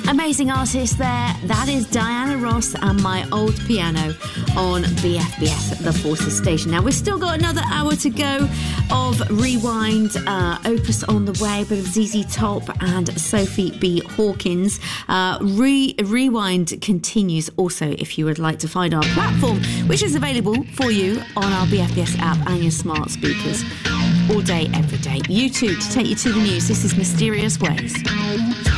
Amazing artist there. That is Diana Ross and My Old Piano on BFBS, the Forces station. Now, we've still got another hour to go of Rewind, Opus on the way, a bit of ZZ Top and Sophie B. Hawkins. Rewind continues also if you would like to find our platform, which is available for you on our BFBS app and your smart speakers all day, every day. YouTube to take you to the news. This is Mysterious Ways.